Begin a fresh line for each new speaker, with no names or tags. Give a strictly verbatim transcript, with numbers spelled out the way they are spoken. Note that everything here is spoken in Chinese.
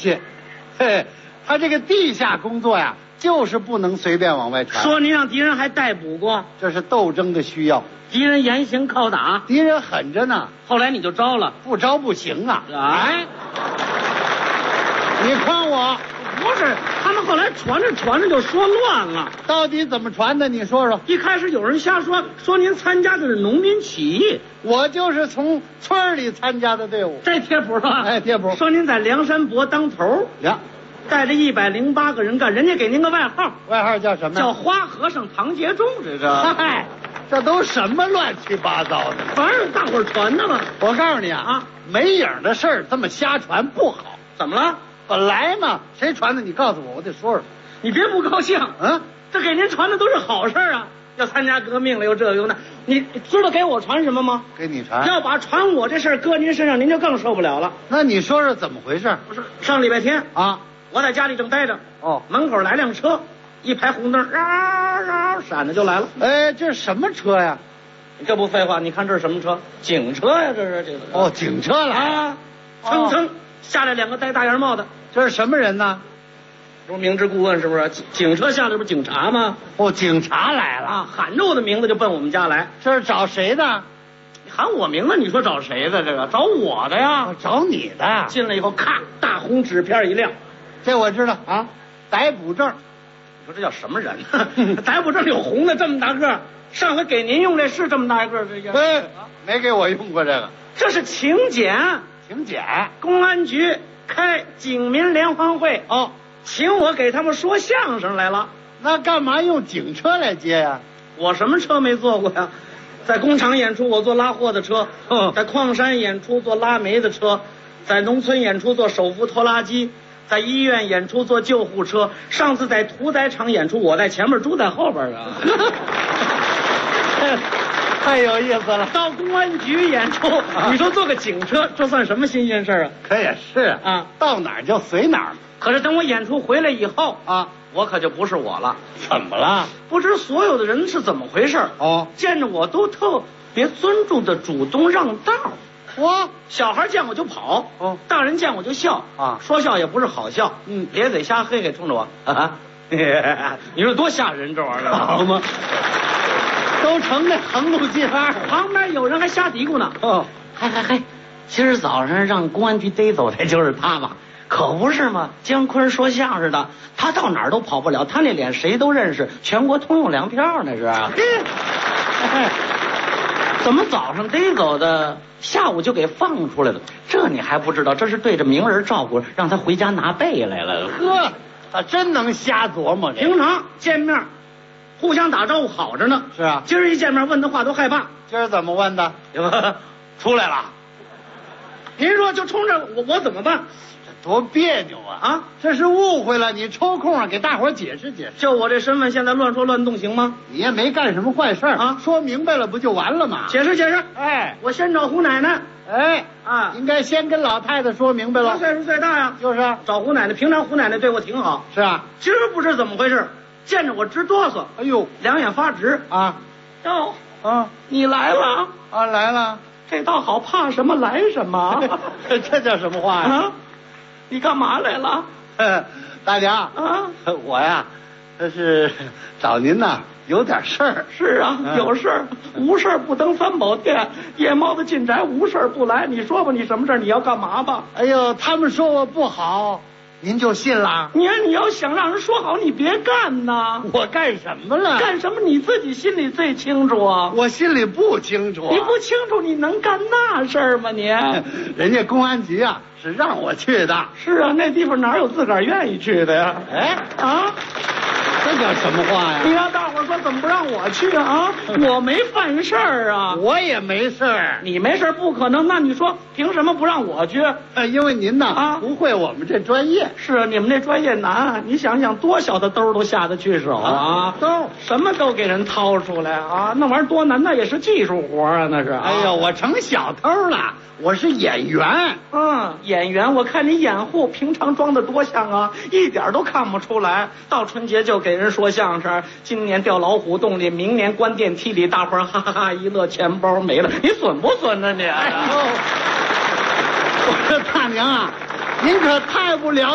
信。嘿，他这个地下工作呀，就是不能随便往外传。
说您让敌人还逮捕过，
这是斗争的需要。
敌人严刑拷打，
敌人狠着呢，
后来你就招了，
不招不行啊！
哎，
你诓我？
不是，他们后来传着传着就说乱了。
到底怎么传的？你说说。
一开始有人瞎说，说您参加的是农民起义，
我就是从村里参加的队伍。
这贴谱啊！
哎，贴谱。
说您在梁山伯当头
呀，
带着一百零八个人干，人家给您个外号，
外号叫什么？
叫花和尚唐杰忠。这是，
嗨，这都什么乱七八糟的？
反正大伙儿传的嘛。
我告诉你啊，
啊，
没影的事儿这么瞎传不好。
怎么了？
本来嘛，谁传的？你告诉我，我得说说。
你别不高兴，
嗯，
这给您传的都是好事啊。要参加革命了，又这又那，你知道给我传什么吗？
给你传。
要把传我这事儿搁您身上，您就更受不了了。
那你说说怎么回事？
不是上礼拜天
啊，
我在家里正待着，
哦，
门口来辆车，一排红灯，嗷嗷闪着就来了。
哎，这是什么车呀？
你这不废话？你看这是什么车？警车呀，这是这个。
哦，警车来
啊，蹭蹭下来两个戴大檐帽的。
这是什么人呢？
不是明知故问是不是？警车下来不是警察吗？
哦，警察来了
啊，喊着我的名字就奔我们家来。
这是找谁的？
你喊我名字，你说找谁的？这个找我的呀，
哦，找你的。
进来以后，咔，大红纸片一亮，
这我知道啊，逮捕证。
你说这叫什么人？逮捕证有红的这么大个，上回给您用这是这么大一个，这个
哎，没给我用过这个。
这是请柬，
请柬，
公安局开警民联欢会
哦，
请我给他们说相声来了。
那干嘛用警车来接呀？
我什么车没坐过呀？在工厂演出我坐拉货的车，
嗯，
在矿山演出坐拉煤的车，在农村演出坐手扶拖拉机，在医院演出坐救护车。上次在屠宰场演出，我在前面，猪在后边啊。
太有意思了。
到公安局演出，啊，你说坐个警车，这算什么新鲜事啊？
可也是
啊，
到哪儿就随哪儿。
可是等我演出回来以后
啊，
我可就不是我了。
怎么了？
不知所有的人是怎么回事
哦，
见着我都特别尊重的主动让道。
我
小孩见我就跑，
哦，
大人见我就笑
啊，
说笑也不是好笑，
嗯，
咧嘴瞎嘿嘿冲着我，啊，你说多吓人这玩意儿，
好吗？都成那横路计划，
旁边有人还瞎嘀咕呢。
哦，
嘿嘿嘿，今儿早上让公安局逮走的就是他嘛，可不是嘛？姜昆说相声的，他到哪儿都跑不了，他那脸谁都认识，全国通用粮票那是。怎么早上逮走的，下午就给放出来了？这你还不知道？这是对着名人照顾，让他回家拿被来了。
呵，他真能瞎琢磨。
平常见面互相打招呼好着呢，
是啊，
今儿一见面问的话都害怕。
今儿怎么问的？
出来了。您说就冲着我，我怎么办？
多别扭啊！
啊，
这是误会了，你抽空啊给大伙解释解释。
就我这身份，现在乱说乱动行吗？
你也没干什么坏事
啊，
说明白了不就完了吗？
解释解释。
哎，
我先找胡奶奶。
哎
啊，
应该先跟老太太说明白了。
她岁数最大呀，
就是啊，
找胡奶奶。平常胡奶奶对我挺好。
是啊，
今儿不知怎么回事，见着我直哆嗦，
哎呦，
两眼发直
啊。
哟，
啊，
你来了
啊，来了，
这倒好，怕什么来什么。
这叫什么话呀？
啊，你干嘛来了？
大娘
啊，
我呀，这是找您呐，有点事儿。
是啊，有事儿，无事儿不登三宝殿，夜猫子进宅，无事儿不来。你说吧，你什么事儿？你要干嘛吧？
哎呦，他们说我不好，您就信了？
你看，你要想让人说好，你别干呐。
我干什么了？
干什么？你自己心里最清楚啊。
我心里不清楚、啊。
你不清楚，你能干那事儿吗？你，
人家公安局啊是让我去的。
是啊，那地方哪有自个儿愿意去的呀？
哎
啊，
这叫什么话呀？
你让大伙说怎么不让我去啊？我没犯事儿啊。
我也没事儿。
你没事儿不可能，那你说凭什么不让我去？
呃，因为您呐
啊
不会我们这专业。
是啊，你们这专业难，你想想多小的兜都下得去手啊，
兜
什么都给人掏出来啊，那玩意儿多难，那也是技术活啊，那是。
哎呦，我成小偷了，我是演员。
嗯，演员，我看你掩护，平常装的多像啊，一点都看不出来。到春节就给人说相声，今年掉老虎洞里，明年关电梯里，大伙儿哈哈哈一乐，钱包没了，你损不损呢你？
哎呦，我说大娘啊，您可太不了